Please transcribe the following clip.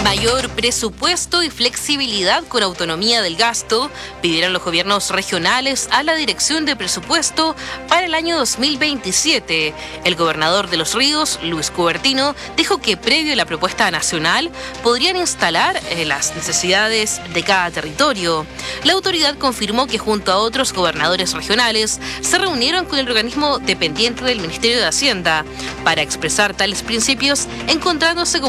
Mayor presupuesto y flexibilidad con autonomía del gasto pidieron los gobiernos regionales a la Dirección de Presupuesto para el año 2027. El gobernador de Los Ríos, Luis Cubertino, dijo que previo a la propuesta nacional podrían instalar las necesidades de cada territorio. La autoridad confirmó que junto a otros gobernadores regionales se reunieron con el organismo dependiente del Ministerio de Hacienda para expresar tales principios, encontrándose con